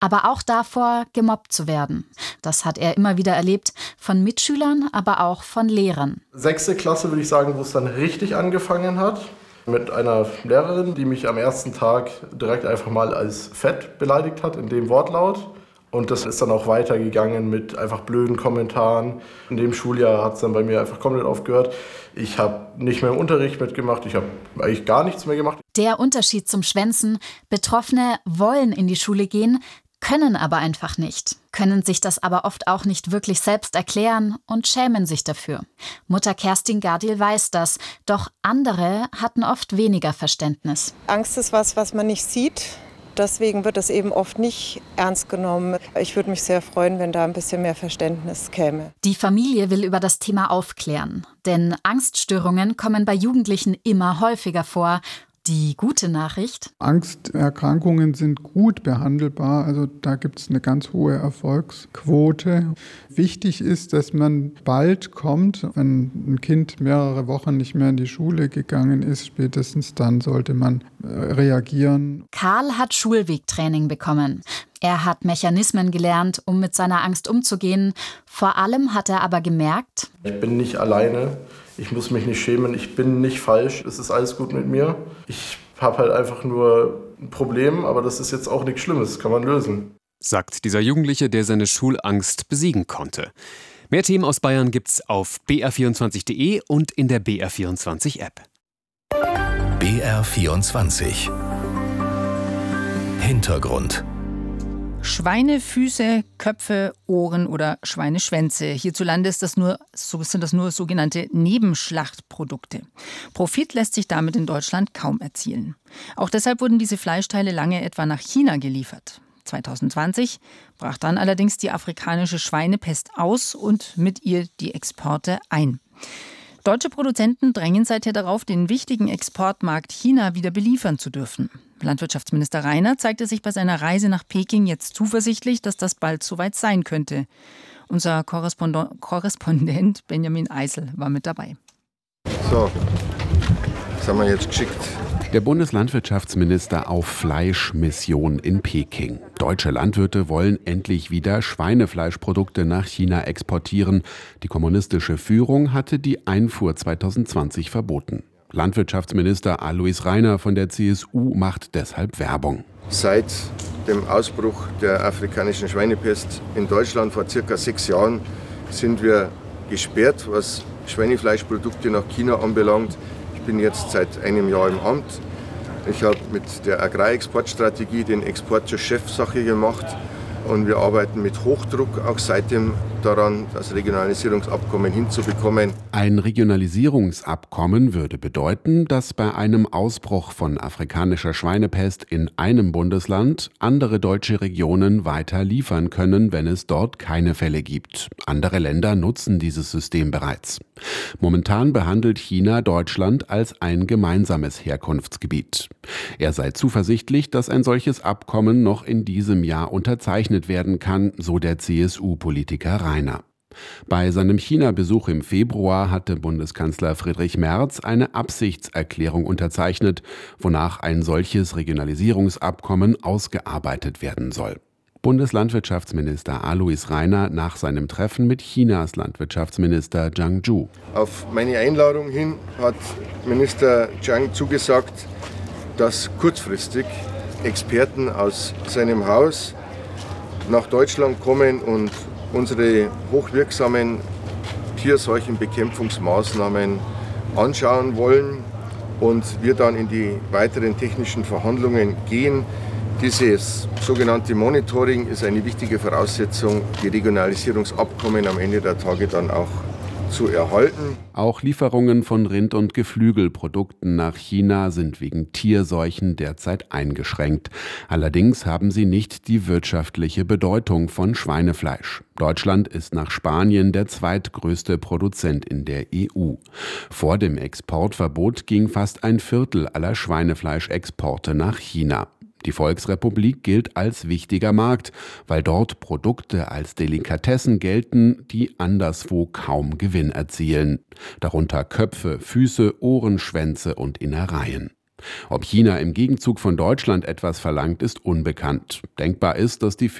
aber auch davor, gemobbt zu werden. Das hat er immer wieder erlebt, von Mitschülern, aber auch von Lehrern. 6. Klasse würde ich sagen, wo es dann richtig angefangen hat. Mit einer Lehrerin, die mich am ersten Tag direkt einfach mal als fett beleidigt hat, in dem Wortlaut. Und das ist dann auch weitergegangen mit einfach blöden Kommentaren. In dem Schuljahr hat es dann bei mir einfach komplett aufgehört. Ich habe nicht mehr im Unterricht mitgemacht, ich habe eigentlich gar nichts mehr gemacht. Der Unterschied zum Schwänzen: Betroffene wollen in die Schule gehen, können aber einfach nicht, können sich das aber oft auch nicht wirklich selbst erklären und schämen sich dafür. Mutter Kerstin Gardil weiß das, doch andere hatten oft weniger Verständnis. Angst ist was man nicht sieht. Deswegen wird es eben oft nicht ernst genommen. Ich würde mich sehr freuen, wenn da ein bisschen mehr Verständnis käme. Die Familie will über das Thema aufklären, denn Angststörungen kommen bei Jugendlichen immer häufiger vor. Die gute Nachricht: Angsterkrankungen sind gut behandelbar, also da gibt es eine ganz hohe Erfolgsquote. Wichtig ist, dass man bald kommt, wenn ein Kind mehrere Wochen nicht mehr in die Schule gegangen ist, spätestens dann sollte man reagieren. Karl hat Schulwegtraining bekommen. Er hat Mechanismen gelernt, um mit seiner Angst umzugehen. Vor allem hat er aber gemerkt: Ich bin nicht alleine. Ich muss mich nicht schämen, ich bin nicht falsch, es ist alles gut mit mir. Ich habe halt einfach nur ein Problem, aber das ist jetzt auch nichts Schlimmes, kann man lösen. Sagt dieser Jugendliche, der seine Schulangst besiegen konnte. Mehr Themen aus Bayern gibt's auf br24.de und in der BR24-App. BR24 Hintergrund. Schweinefüße, Köpfe, Ohren oder Schweineschwänze. Hierzulande sind das nur sogenannte Nebenschlachtprodukte. Profit lässt sich damit in Deutschland kaum erzielen. Auch deshalb wurden diese Fleischteile lange etwa nach China geliefert. 2020 brach dann allerdings die afrikanische Schweinepest aus und mit ihr die Exporte ein. Deutsche Produzenten drängen seither darauf, den wichtigen Exportmarkt China wieder beliefern zu dürfen. Landwirtschaftsminister Rainer zeigte sich bei seiner Reise nach Peking jetzt zuversichtlich, dass das bald soweit sein könnte. Unser Korrespondent Benjamin Eisel war mit dabei. So, das haben wir jetzt geschickt. Der Bundeslandwirtschaftsminister auf Fleischmission in Peking. Deutsche Landwirte wollen endlich wieder Schweinefleischprodukte nach China exportieren. Die kommunistische Führung hatte die Einfuhr 2020 verboten. Landwirtschaftsminister Alois Rainer von der CSU macht deshalb Werbung. Seit dem Ausbruch der afrikanischen Schweinepest in Deutschland vor ca. 6 Jahren sind wir gesperrt, was Schweinefleischprodukte nach China anbelangt. Ich bin jetzt seit einem Jahr im Amt. Ich habe mit der Agrarexportstrategie den Export zur Chefsache gemacht. Und wir arbeiten mit Hochdruck auch seitdem daran, das Regionalisierungsabkommen hinzubekommen. Ein Regionalisierungsabkommen würde bedeuten, dass bei einem Ausbruch von afrikanischer Schweinepest in einem Bundesland andere deutsche Regionen weiter liefern können, wenn es dort keine Fälle gibt. Andere Länder nutzen dieses System bereits. Momentan behandelt China Deutschland als ein gemeinsames Herkunftsgebiet. Er sei zuversichtlich, dass ein solches Abkommen noch in diesem Jahr unterzeichnet werden kann, so der CSU-Politiker Rainer. Bei seinem China-Besuch im Februar hatte Bundeskanzler Friedrich Merz eine Absichtserklärung unterzeichnet, wonach ein solches Regionalisierungsabkommen ausgearbeitet werden soll. Bundeslandwirtschaftsminister Alois Rainer nach seinem Treffen mit Chinas Landwirtschaftsminister Zhang Zhu. Auf meine Einladung hin hat Minister Zhang zugesagt, dass kurzfristig Experten aus seinem Haus nach Deutschland kommen und unsere hochwirksamen Tierseuchenbekämpfungsmaßnahmen anschauen wollen und wir dann in die weiteren technischen Verhandlungen gehen. Dieses sogenannte Monitoring ist eine wichtige Voraussetzung, die Regionalisierungsabkommen am Ende der Tage dann auch zu erhalten. Auch Lieferungen von Rind- und Geflügelprodukten nach China sind wegen Tierseuchen derzeit eingeschränkt. Allerdings haben sie nicht die wirtschaftliche Bedeutung von Schweinefleisch. Deutschland ist nach Spanien der zweitgrößte Produzent in der EU. Vor dem Exportverbot ging fast ein Viertel aller Schweinefleischexporte nach China. Die Volksrepublik gilt als wichtiger Markt, weil dort Produkte als Delikatessen gelten, die anderswo kaum Gewinn erzielen. Darunter Köpfe, Füße, Ohren, Schwänze und Innereien. Ob China im Gegenzug von Deutschland etwas verlangt, ist unbekannt. Denkbar ist, dass die